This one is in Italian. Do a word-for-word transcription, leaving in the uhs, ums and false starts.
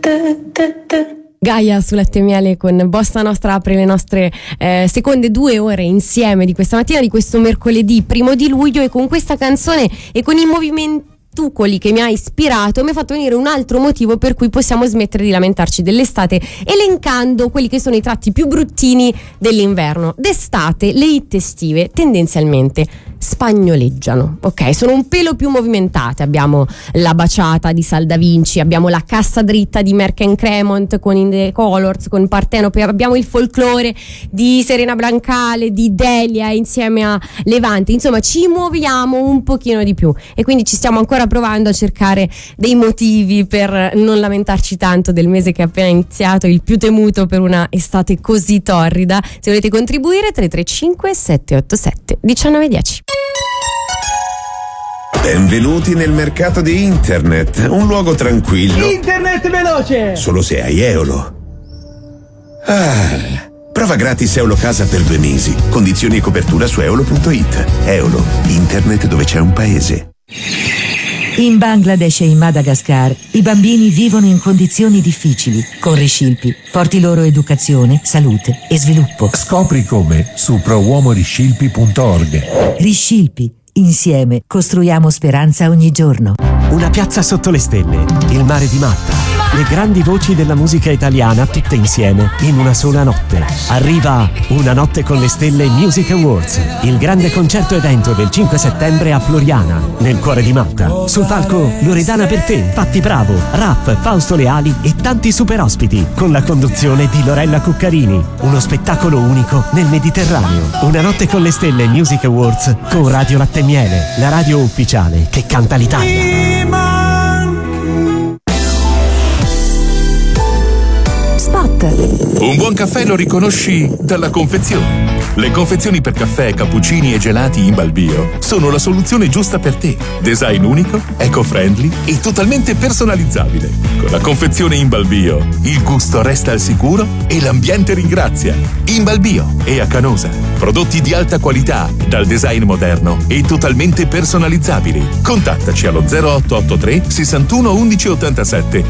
Gaia su Latte e Miele con Bossa Nostra apre le nostre eh, seconde due ore insieme di questa mattina, di questo mercoledì primo di luglio, e con questa canzone e con i movimenti che mi ha ispirato mi ha fatto venire un altro motivo per cui possiamo smettere di lamentarci dell'estate, elencando quelli che sono i tratti più bruttini dell'inverno. D'estate le hit estive tendenzialmente spagnoleggiano, ok? Sono un pelo più movimentate. Abbiamo La baciata di Sal Da Vinci, abbiamo La cassa dritta di Merck Cremont con In The Colors, con Partenope, abbiamo il folklore di Serena Brancale, di Delia insieme a Levante. Insomma, ci muoviamo un pochino di più e quindi ci stiamo ancora provando a cercare dei motivi per non lamentarci tanto del mese che è appena iniziato, il più temuto per una estate così torrida. Se volete contribuire, tre tre cinque sette otto sette uno nove uno zero. Benvenuti nel mercato di internet, un luogo tranquillo. Internet veloce! Solo se hai Eolo. Ah, prova gratis Eolo Casa per due mesi. Condizioni e copertura su eolo punto it. Eolo, internet dove c'è un paese. In Bangladesh e in Madagascar i bambini vivono in condizioni difficili. Con Riscilpi porti loro educazione, salute e sviluppo. Scopri come su pro uomo riscilpi punto org. Riscilpi. Insieme costruiamo speranza ogni giorno. Una piazza sotto le stelle, il mare di Malta, le grandi voci della musica italiana tutte insieme in una sola notte. Arriva Una notte con le stelle Music Awards, il grande concerto evento del cinque settembre a Floriana, nel cuore di Malta. Sul palco Loredana Bertè, Patti Bravo, Raff, Fausto Leali e tanti super ospiti, con la conduzione di Lorella Cuccarini. Uno spettacolo unico nel Mediterraneo. Una notte con le stelle Music Awards con Radio Latte e Miele, la radio ufficiale che canta l'Italia. Un buon caffè lo riconosci dalla confezione. Le confezioni per caffè, cappuccini e gelati Imbalbio sono la soluzione giusta per te. Design unico, eco-friendly e totalmente personalizzabile. Con la confezione Imbalbio il gusto resta al sicuro e l'ambiente ringrazia. Imbalbio è a Canosa. Prodotti di alta qualità, dal design moderno e totalmente personalizzabili. Contattaci allo zero otto otto tre sessantuno undici ottantasette